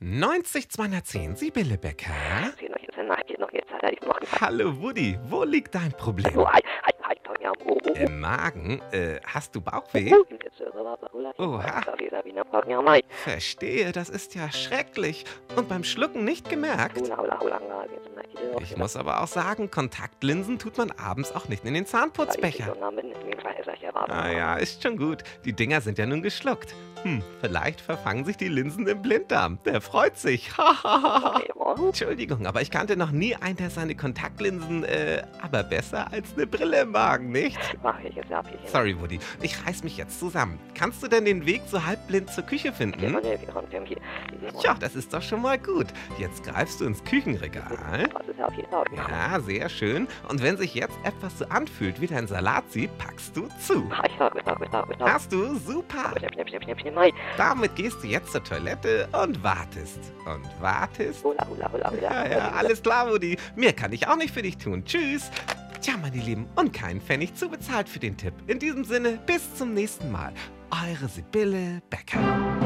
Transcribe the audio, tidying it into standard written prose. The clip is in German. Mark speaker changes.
Speaker 1: 90 210, Sibylle Becker. Hallo Woody, wo liegt dein Problem? Im Magen? Hast du Bauchweh? Oha, verstehe, das ist ja schrecklich. Und beim Schlucken nicht gemerkt? Ich muss aber auch sagen, Kontaktlinsen tut man abends auch nicht in den Zahnputzbecher. Ah ja, ist schon gut. Die Dinger sind ja nun geschluckt. Vielleicht verfangen sich die Linsen im Blinddarm. Der freut sich. Entschuldigung, aber ich kannte noch nie einen, der seine Kontaktlinsen, aber besser als eine Brille im Magen, nicht? Sorry, Woody. Ich reiß mich jetzt zusammen. Kannst du denn den Weg so halbblind zur Küche finden? Tja, das ist doch schon mal gut. Jetzt greifst du ins Küchenregal. Ja, sehr schön. Und wenn sich jetzt etwas so anfühlt wie dein Salatsieb, packst du zu. Hast du? Super. Damit gehst du jetzt zur Toilette und wartest. Und wartest. Ja, alles klar, Woody. Mehr kann ich auch nicht für dich tun. Tschüss. Tja, meine Lieben, und keinen Pfennig zu bezahlt für den Tipp. In diesem Sinne, bis zum nächsten Mal. Eure Sibylle Becker.